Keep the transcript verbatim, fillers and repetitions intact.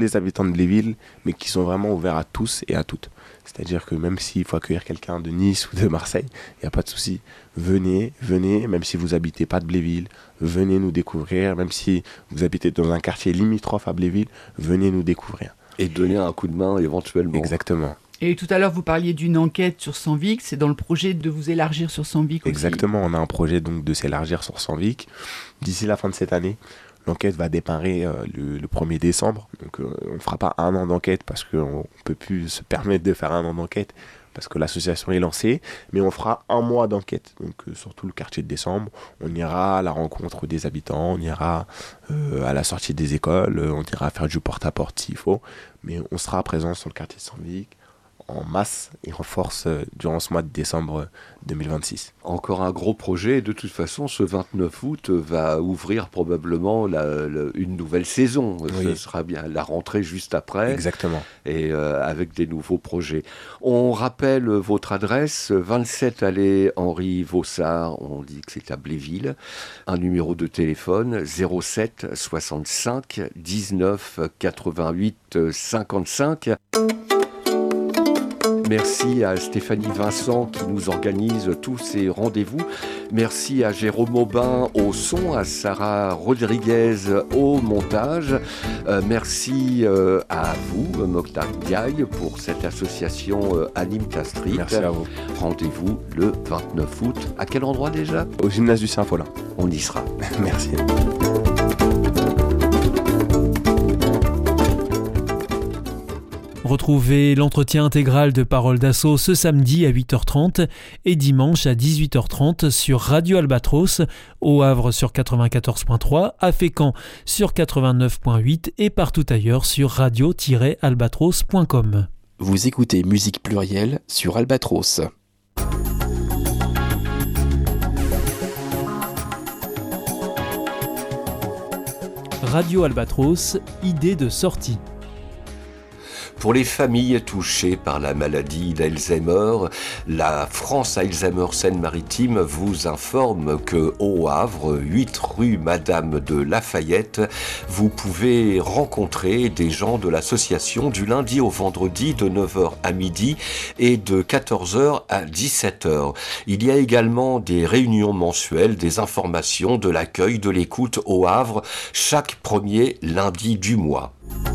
les habitants de Bléville, mais qui sont vraiment ouverts à tous et à toutes. C'est-à-dire que même s'il faut accueillir quelqu'un de Nice ou de Marseille, il n'y a pas de souci. Venez, venez, même si vous n'habitez pas de Bléville, venez nous découvrir. Même si vous habitez dans un quartier limitrophe à Bléville, venez nous découvrir. Et donner un coup de main éventuellement. Exactement. Et tout à l'heure, vous parliez d'une enquête sur Sanvic. C'est dans le projet de vous élargir sur Sanvic aussi. Exactement, on a un projet donc de s'élargir sur Sanvic. D'ici la fin de cette année, l'enquête va démarrer euh, le, le premier décembre. Donc euh, on ne fera pas un an d'enquête parce qu'on ne peut plus se permettre de faire un an d'enquête parce que l'association est lancée. Mais on fera un mois d'enquête. Donc euh, sur tout le quartier de décembre, on ira à la rencontre des habitants, on ira euh, à la sortie des écoles, euh, on ira faire du porte-à-porte s'il faut. Mais on sera présent sur le quartier de Sanvic en masse et en force euh, durant ce mois de décembre deux mille vingt-six. Encore un gros projet. De toute façon, ce vingt-neuf août va ouvrir probablement la, la, une nouvelle saison. Oui. Ce sera bien la rentrée juste après. Exactement. Et euh, avec des nouveaux projets. On rappelle votre adresse, vingt-sept allée Henri Vaussard, on dit que c'est à Bléville. Un numéro de téléphone, zéro sept soixante-cinq dix-neuf quatre-vingt-huit cinquante-cinq. Merci à Stéphanie Vincent qui nous organise tous ces rendez-vous. Merci à Jérôme Aubin au son, à Sarah Rodriguez au montage. Euh, merci euh, à vous, Mokhtar Diaye, pour cette association euh, Anime Castrit. Merci à vous. Rendez-vous le vingt-neuf août. À quel endroit déjà ? Au gymnase du Saint-Paulin. On y sera. Merci. Retrouvez l'entretien intégral de Parole d'Assaut ce samedi à huit heures trente et dimanche à dix-huit heures trente sur Radio Albatros, au Havre sur quatre-vingt-quatorze virgule trois, à Fécamp sur quatre-vingt-neuf virgule huit et partout ailleurs sur radio tiret albatros point com. Vous écoutez Musique Plurielle sur Albatros. Radio Albatros, idée de sortie. Pour les familles touchées par la maladie d'Alzheimer, la France Alzheimer Seine-Maritime vous informe que au Havre, huit rue Madame de Lafayette, vous pouvez rencontrer des gens de l'association du lundi au vendredi de neuf heures à midi et de quatorze heures à dix-sept heures. Il y a également des réunions mensuelles, des informations, de l'accueil, de l'écoute au Havre chaque premier lundi du mois.